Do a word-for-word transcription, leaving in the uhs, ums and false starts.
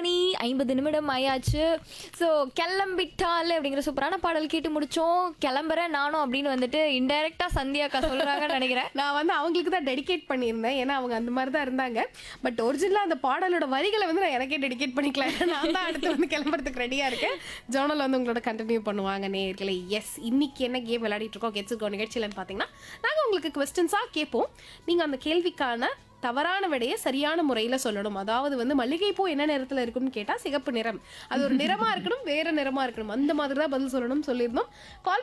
மணி ஐம்பது நிமிடம் ஆயாச்சு. ஸோ கிளம்பிட்டாலே அப்படிங்கிற சூப்பரான பாடல் கேட்டு முடிச்சோம். கிளம்புறேன் நானும் அப்படின்னு வந்துட்டு இன்டைரக்டா சந்தியாக்கா சொல்றாங்கன்னு நினைக்கிறேன். நான் வந்து அவங்களுக்கு தான் டெடிகேட் பண்ணியிருந்தேன், ஏன்னா அவங்க அந்த மாதிரி தான் இருந்தாங்க. பட் ஒரிஜினலாக அந்த பாடலோட வரிகளை வந்து நான் எனக்கே டெடிகேட் பண்ணிக்கலாம். நான் தான் அடுத்து வந்து கிளம்புறதுக்கு ரெடியாக இருக்கேன். ஜோனல் வந்து உங்களோட கண்டினியூ பண்ணுவாங்க நேயர்களே. எஸ், இன்னைக்கு என்ன கேம் விளையாடிட்டு இருக்கோம் கெட்ஸ் கோ நிகழ்ச்சியிலன்னு பார்த்தீங்கன்னா, நாங்கள் உங்களுக்கு கொஸ்டின்ஸாக கேட்போம். நீங்கள் அந்த கேள்விக்கான தவறான விடையை சரியான முறையில் சொல்லணும். அதாவது வந்து மல்லிகைப்பூ என்ன நிறத்தில் இருக்குன்னு கேட்டால் சிகப்பு நிறம், அது ஒரு நிறமாக இருக்கணும், வேறு நிறமாக இருக்கணும், அந்த மாதிரி தான் பதில் சொல்லணும்னு சொல்லியிருந்தோம். கால்